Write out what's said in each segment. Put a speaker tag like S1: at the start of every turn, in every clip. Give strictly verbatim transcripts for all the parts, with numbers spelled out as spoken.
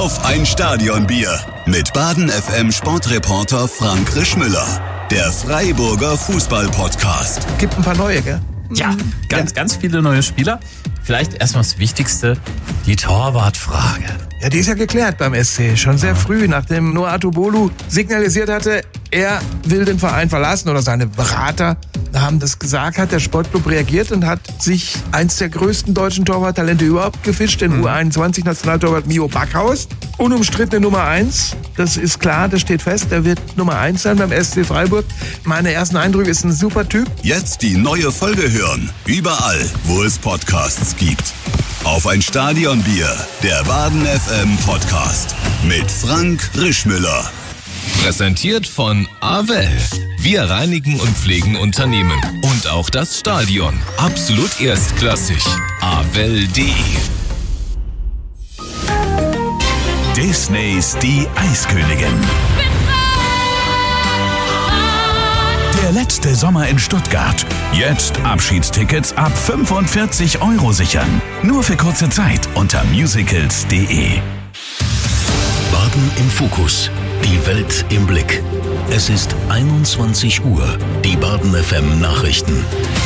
S1: Auf ein Stadionbier mit Baden F M Sportreporter Frank Rischmüller. Der Freiburger Fußball-Podcast.
S2: Gibt ein paar neue, gell?
S3: Ja, ganz, ja. ganz viele neue Spieler. Vielleicht erstmal das Wichtigste, die Torwartfrage.
S2: Ja, die ist ja geklärt beim S C. Schon sehr früh, nachdem Noah Atubolu signalisiert hatte, er will den Verein verlassen oder seine Berater haben das gesagt, hat der Sportclub reagiert und hat sich eins der größten deutschen Torwarttalente überhaupt gefischt, den mhm. U einundzwanzig-Nationaltorwart Mio Backhaus. Unumstrittene Nummer eins, das ist klar, das steht fest, der wird Nummer eins sein beim S C Freiburg. Meine ersten Eindrücke, ist ein super Typ.
S1: Jetzt die neue Folge hören, überall, wo es Podcasts gibt. Auf ein Stadionbier, der Baden F M Podcast mit Frank Rischmüller.
S4: Präsentiert von Avel. Wir reinigen und pflegen Unternehmen. Und auch das Stadion. Absolut erstklassig. avel punkt de
S5: Disneys Die Eiskönigin. Der letzte Sommer in Stuttgart. Jetzt Abschiedstickets ab fünfundvierzig Euro sichern. Nur für kurze Zeit unter musicals punkt de.
S6: Baden im Fokus. Die Welt im Blick. Es ist einundzwanzig Uhr. Die Baden F M Nachrichten.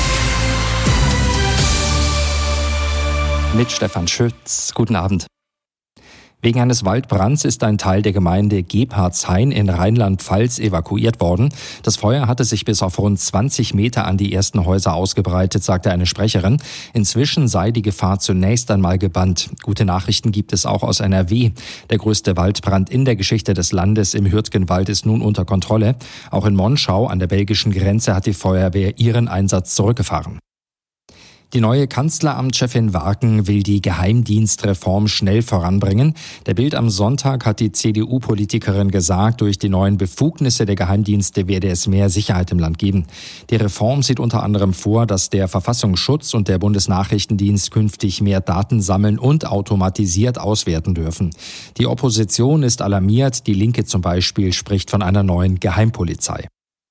S7: Mit Stefan Schütz. Guten Abend. Wegen eines Waldbrands ist ein Teil der Gemeinde Gebhardshain in Rheinland-Pfalz evakuiert worden. Das Feuer hatte sich bis auf rund zwanzig Meter an die ersten Häuser ausgebreitet, sagte eine Sprecherin. Inzwischen sei die Gefahr zunächst einmal gebannt. Gute Nachrichten gibt es auch aus N R W. Der größte Waldbrand in der Geschichte des Landes im Hürtgenwald ist nun unter Kontrolle. Auch in Monschau an der belgischen Grenze hat die Feuerwehr ihren Einsatz zurückgefahren. Die neue Kanzleramtschefin Wagen will die Geheimdienstreform schnell voranbringen. Der Bild am Sonntag hat die C D U-Politikerin gesagt, durch die neuen Befugnisse der Geheimdienste werde es mehr Sicherheit im Land geben. Die Reform sieht unter anderem vor, dass der Verfassungsschutz und der Bundesnachrichtendienst künftig mehr Daten sammeln und automatisiert auswerten dürfen. Die Opposition ist alarmiert, die Linke zum Beispiel spricht von einer neuen Geheimpolizei.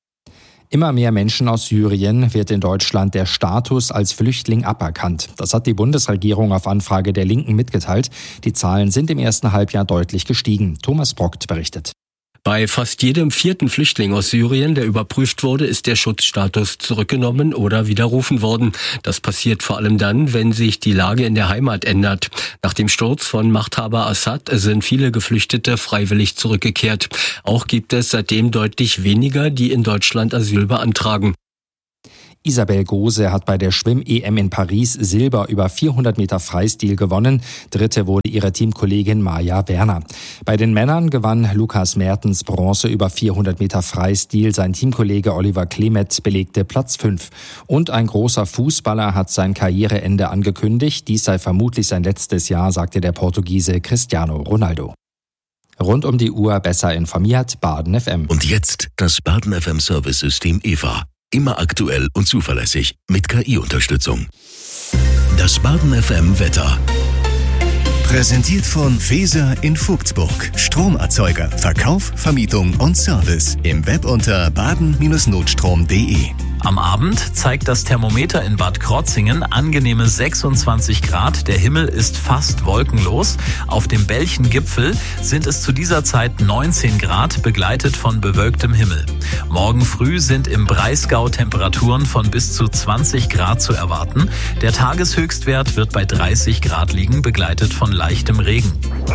S7: Immer mehr Menschen aus Syrien wird in Deutschland der Status als Flüchtling aberkannt. Das hat die Bundesregierung auf Anfrage der Linken mitgeteilt. Die Zahlen sind im ersten Halbjahr deutlich gestiegen. Thomas Brockt berichtet.
S8: Bei fast jedem vierten Flüchtling aus Syrien, der überprüft wurde, ist der Schutzstatus zurückgenommen oder widerrufen worden. Das passiert vor allem dann, wenn sich die Lage in der Heimat ändert. Nach dem Sturz von Machthaber Assad sind viele Geflüchtete freiwillig zurückgekehrt. Auch gibt es seitdem deutlich weniger, die in Deutschland Asyl beantragen.
S7: Isabel Gose hat bei der Schwimm-E M in Paris Silber über vierhundert Meter Freistil gewonnen. Dritte wurde ihre Teamkollegin Maja Werner. Bei den Männern gewann Lukas Mertens Bronze über vierhundert Meter Freistil. Sein Teamkollege Oliver Klemet belegte Platz fünf. Und ein großer Fußballer hat sein Karriereende angekündigt. Dies sei vermutlich sein letztes Jahr, sagte der Portugiese Cristiano Ronaldo. Rund um die Uhr besser informiert, Baden F M.
S6: Und jetzt das Baden F M Service-System E V A. Immer aktuell und zuverlässig mit K I-Unterstützung. Das Baden F M Wetter.
S5: Präsentiert von Feser in Vogtsburg. Stromerzeuger, Verkauf, Vermietung und Service. Im Web unter baden Bindestrich notstrom punkt de.
S3: Am Abend zeigt das Thermometer in Bad Krotzingen angenehme sechsundzwanzig Grad. Der Himmel ist fast wolkenlos. Auf dem Belchengipfel sind es zu dieser Zeit neunzehn Grad, begleitet von bewölktem Himmel. Morgen früh sind im Breisgau Temperaturen von bis zu zwanzig Grad zu erwarten. Der Tageshöchstwert wird bei dreißig Grad liegen, begleitet von leichtem Regen.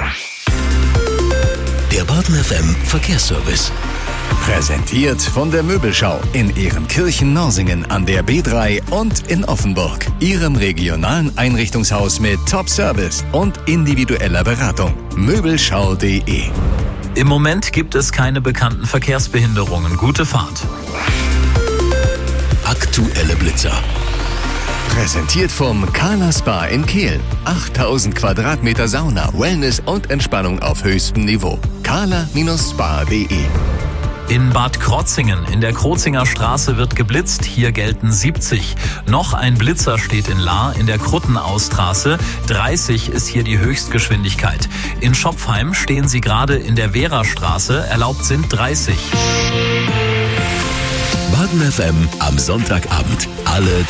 S6: Der Baden F M Verkehrsservice.
S5: Präsentiert von der Möbelschau in Ehrenkirchen-Norsingen an der B drei und in Offenburg. Ihrem regionalen Einrichtungshaus mit Top-Service und individueller Beratung. möbelschau punkt de.
S3: Im Moment gibt es keine bekannten Verkehrsbehinderungen. Gute Fahrt.
S6: Aktuelle Blitzer.
S5: Präsentiert vom Kala Spa in Kehl. achttausend Quadratmeter Sauna, Wellness und Entspannung auf höchstem Niveau. kala Bindestrich spa punkt de.
S3: In Bad Krotzingen in der Krozinger Straße wird geblitzt. Hier gelten siebzig. Noch ein Blitzer steht in Lahr in der Kruttenaustraße. dreißig ist hier die Höchstgeschwindigkeit. In Schopfheim stehen sie gerade in der Wehrastraße. Erlaubt sind dreißig.
S6: Baden F M am Sonntagabend. Alle